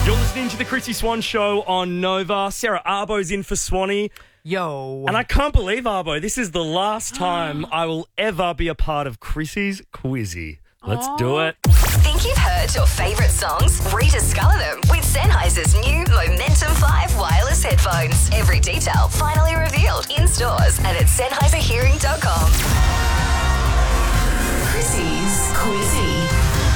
You're listening to the Chrissy Swan Show on Nova. Sarah Arbo's in for Swanee. Yo. And I can't believe, Arbo, this is the last time I will ever be a part of Chrissy's Quizzy. Let's do it. Think you've heard your favourite songs? Rediscover them with Sennheiser's new Momentum 5 wireless headphones. Every detail finally revealed in stores and at SennheiserHearing.com. Chrissy's Quizzy.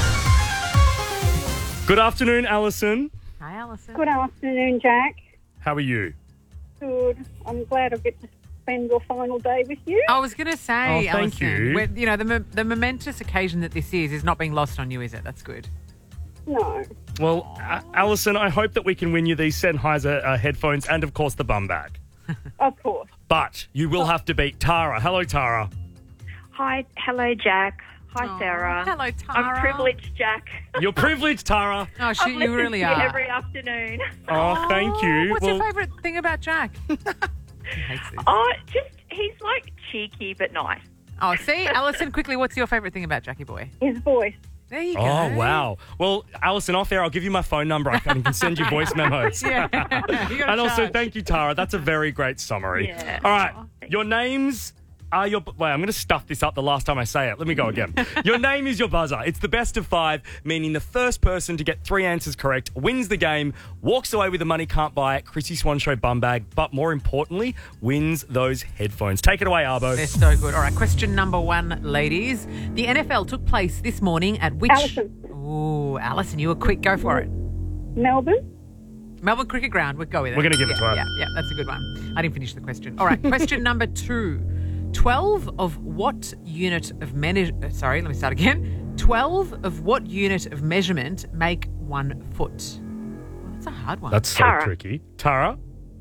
Good afternoon, Alison. Hi, Alison. Good afternoon, Jack. How are you? Good. I'm glad I get to spend your final day with you. I was going to say, Oh, thank Alison, you. when- the momentous occasion that this is not being lost on you, is it? That's good. No. Well, Alison, I hope that we can win you these Sennheiser headphones and, of course, the bum bag. Of course. But you will have to beat Tara. Hello, Tara. Hi, hello, Jack. Hi, Sarah. Hello, Tara. I'm privileged, Jack. You're privileged, Tara. Oh, I you listen really to are. you every afternoon. Oh, thank you. What's Well, your favourite thing about Jack? He hates this. Oh, he's like cheeky but nice. Oh, see, Alison, quickly, what's your favourite thing about Jackie Boy? His voice. There you go. Oh, wow. Well, Alison, off air, I'll give you my phone number. I can send you voice memos. Yeah. You gotta And also, charge. thank you, Tara. That's a very great summary. Yeah. All right. Your names are your... Wait, I'm going to stuff this up the last time I say it. Let me go again. Your name is your buzzer. It's the best of 5, meaning the first person to get 3 answers correct wins the game, walks away with the money, can't buy it, Chrissy Swan Show bum bag, but more importantly, wins those headphones. Take it away, Arbo. They're so good. All right, question number 1, ladies. The NFL took place this morning at which... Alison. Ooh, Alison, you were quick. Go for it. Melbourne. Melbourne Cricket Ground. We'll go with it. We're gonna give it to her. Yeah, that's a good one. I didn't finish the question. All right, question number 2. 12 of what unit of Sorry, let me start again. 12 of what unit of measurement make 1 foot? Well, that's a hard one. That's so Tara. tricky. Tara?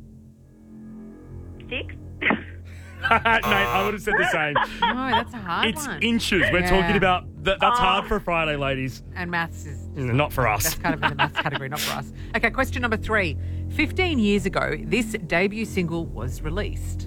6. Mate, I would have said the same. No, that's a hard It's one. inches. We're Yeah. talking about... That's hard for Friday, ladies. And maths is... Not for us. That's kind of in the maths category, not for us. Okay, question number 3. 15 years ago, this debut single was released.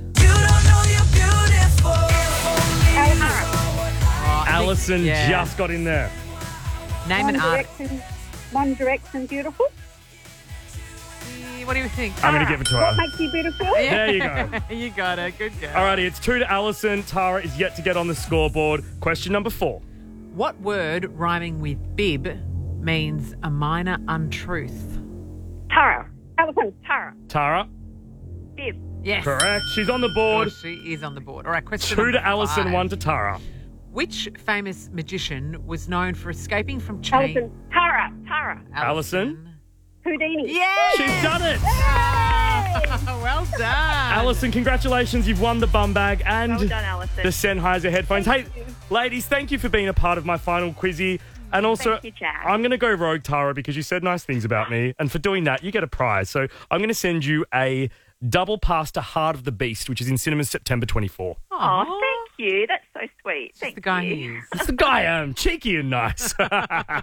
Alison Yeah. just got in there. Name an artist. One Direction beautiful. What do you think? I'm going to give it to What her. makes you beautiful? There you go. You got it. Good girl. Alrighty, it's 2 to Alison. Tara is yet to get on the scoreboard. Question number 4. What word rhyming with bib means a minor untruth? Tara. Alison. Tara. Tara? Bib. Yes. Correct. She's on the Oh, board. she is on the board. All right, question 2 number to Alison, 5. 1 to Tara. Which famous magician was known for escaping from chains? Alison. Tara. Tara. Alison? Houdini. Yeah. She's done it. Well done. Alison, congratulations. You've won the bum bag and Well done, Alison. the Sennheiser headphones. Hey, ladies, thank you for being a part of my final quizzy. And also, Thank you, Jack. I'm going to go rogue, Tara, because you said nice things about me. And for doing that, you get a prize. So I'm going to send you a double pass to Heart of the Beast, which is in cinemas September 24. Oh, thank you. That's so sweet. That's Thank the guy you. he is. That's the guy I am. Cheeky and nice.